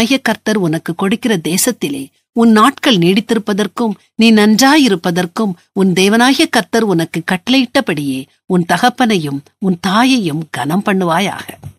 தேவனாகிய கர்த்தர் உனக்கு கொடுக்கிற தேசத்திலே உன் நாட்கள் நீடித்திருப்பதற்கும் நீ நன்றாயிருப்பதற்கும் உன் தேவனாகிய கர்த்தர் உனக்கு கட்டளையிட்டபடியே உன் தகப்பனையும் உன் தாயையும் கனம் பண்ணுவாயாக.